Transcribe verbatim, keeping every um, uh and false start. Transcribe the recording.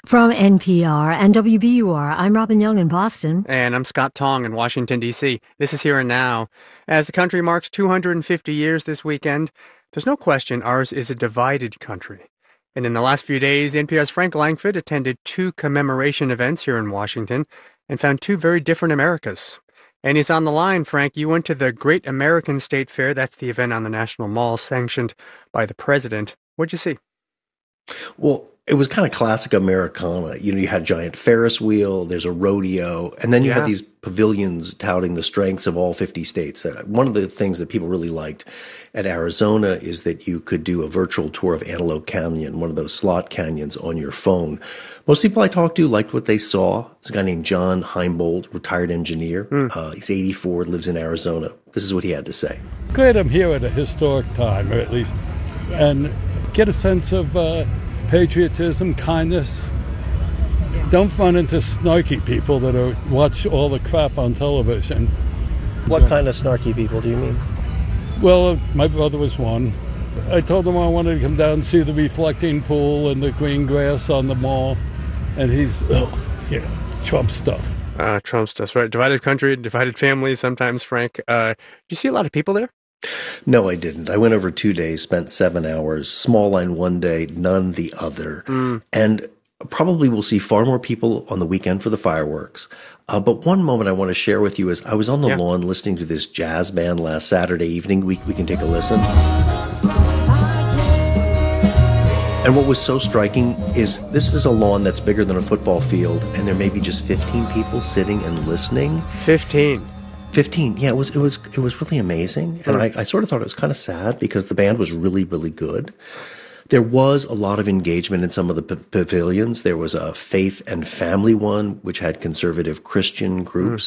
From N P R and W B U R, I'm Robin Young in Boston. And I'm Scott Tong in Washington, D C This is Here and Now. As the country marks two hundred fifty years this weekend, there's no question ours is a divided country. And in the last few days, N P R's Frank Langfitt attended two commemoration events here in Washington and found two very different Americas. And he's on the line. Frank, you went to the Great American State Fair. That's the event on the National Mall sanctioned by the president. What'd you see? Well, it was kind of classic Americana. You know, you had a giant Ferris wheel, there's a rodeo, and then you Yeah. had these pavilions touting the strengths of all fifty states. Uh, One of the things that people really liked at Arizona is that you could do a virtual tour of Antelope Canyon, one of those slot canyons, on your phone. Most people I talked to liked what they saw. There's a guy named John Heimbold, retired engineer. Mm. Uh, he's eighty-four, lives in Arizona. This is what he had to say. Glad I'm here at a historic time, or at least, and get a sense of uh, patriotism, kindness. Don't run into snarky people that are watch all the crap on television. What kind of snarky people do you mean? Well, my brother was one. I told him I wanted to come down and see the reflecting pool and the green grass on the mall, and he's, oh, you know, Trump stuff. Uh, Trump stuff, right? Divided country, divided families sometimes, Frank. Uh, did you see a lot of people there? No, I didn't. I went over two days, spent seven hours, small line one day, none the other. Mm. And probably we'll see far more people on the weekend for the fireworks. Uh, but one moment I want to share with you is I was on the Yeah. lawn listening to this jazz band last Saturday evening. We, we can take a listen. And what was so striking is this is a lawn that's bigger than a football field, and there may be just fifteen people sitting and listening. Fifteen. fifteen, yeah, it was it was it was really amazing, and I, I sort of thought it was kind of sad because the band was really really good. There was a lot of engagement in some of the p- pavilions. There was a faith and family one, which had conservative Christian groups.